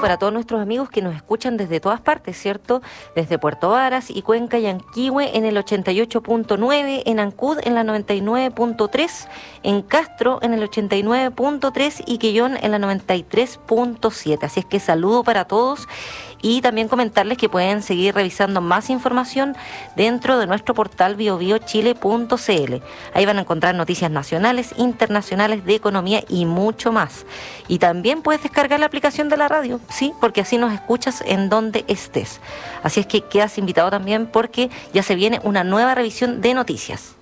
para todos nuestros amigos que nos escuchan desde todas partes, ¿cierto? Desde Puerto Varas y Cuenca y Anquihue en el 88.9, en Ancud en la 99.3, en Castro en el 89.3 y Quellón en la 93.7. Así es que saludo para todos. Y también comentarles que pueden seguir revisando más información dentro de nuestro portal biobiochile.cl. Ahí van a encontrar noticias nacionales, internacionales, de economía y mucho más. Y también puedes descargar la aplicación de la radio, sí, porque así nos escuchas en donde estés. Así es que quedas invitado también porque ya se viene una nueva revisión de noticias.